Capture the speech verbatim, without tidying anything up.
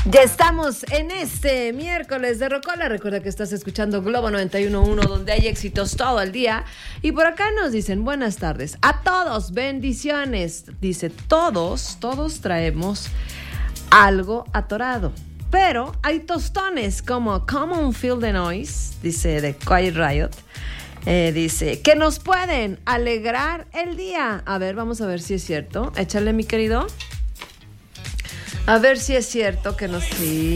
Ya estamos en este miércoles de Rocola. Recuerda que estás escuchando Globo noventa y uno punto uno, donde hay éxitos todo el día. Y por acá nos dicen buenas tardes a todos, bendiciones. Dice, todos, todos traemos algo atorado, pero hay tostones como Come on Feel the Noise, dice de Quiet Riot. Eh, dice que nos pueden alegrar el día. A ver, vamos a ver si es cierto. Échale, mi querido. A ver si es cierto que nos... Sí.